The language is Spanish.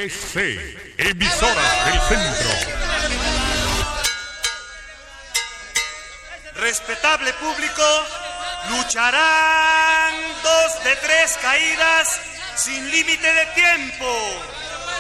EC, emisoras del centro. Respetable público, lucharán 2 de 3 caídas sin límite de tiempo.